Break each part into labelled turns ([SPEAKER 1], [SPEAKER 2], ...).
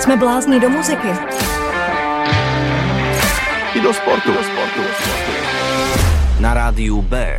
[SPEAKER 1] Jsme blázni do muziky.
[SPEAKER 2] I do sportu.
[SPEAKER 3] Na rádiu B.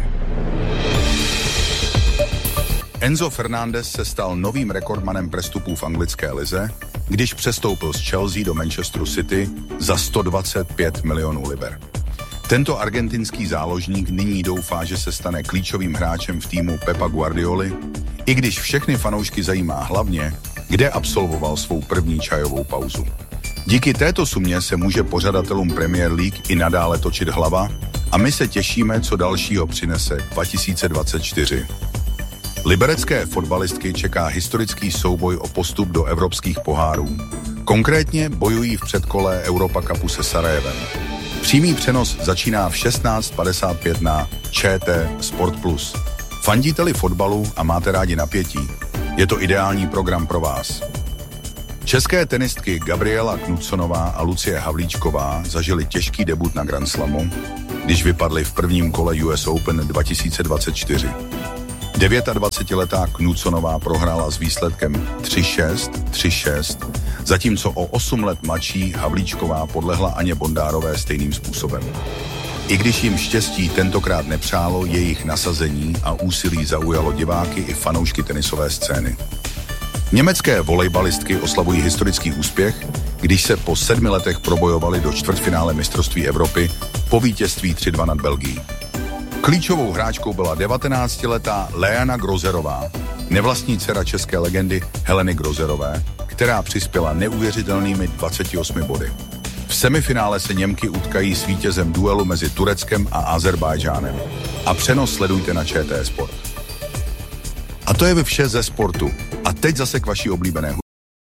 [SPEAKER 4] Enzo Fernández se stal novým rekordmanem prestupů v anglické lize, když přestoupil z Chelsea do Manchesteru City za 125 milionů liber. Tento argentinský záložník nyní doufá, že se stane klíčovým hráčem v týmu Pepa Guardioli, i když všechny fanoušky zajímá hlavně, kde absolvoval svou první čajovou pauzu. Díky této sumě se může pořadatelům Premier League i nadále točit hlava a my se těšíme, co dalšího přinese 2024. Liberecké fotbalistky čeká historický souboj o postup do evropských pohárů. Konkrétně bojují v předkole Europa Cupu se Sarajevem. Přímý přenos začíná v 16:55 na ČT Sport Plus. Fandíte-li fotbalu a máte rádi napětí, je to ideální program pro vás. České tenistky Gabriela Knudsonová a Lucie Havlíčková zažily těžký debut na Grand Slamu, když vypadly v prvním kole US Open 2024. 29letá Knudsonová prohrála s výsledkem 3-6, 3-6, zatímco o 8 let mladší Havlíčková podlehla Aně Bondárové stejným způsobem. I když jim štěstí tentokrát nepřálo, jejich nasazení a úsilí zaujalo diváky i fanoušky tenisové scény. Německé volejbalistky oslavují historický úspěch, když se po 7 letech probojovali do čtvrtfinále mistrovství Evropy po vítězství 3-2 nad Belgií. Klíčovou hráčkou byla 19letá Leana Grozerová, nevlastní dcera české legendy Heleny Grozerové, která přispěla neuvěřitelnými 28 body. V semifinále se Němky utkají s vítězem duelu mezi Tureckem a Azerbajdžánem. A přenos sledujte na ČT Sport. A to je vše ze sportu. A teď zase k vaší oblíbené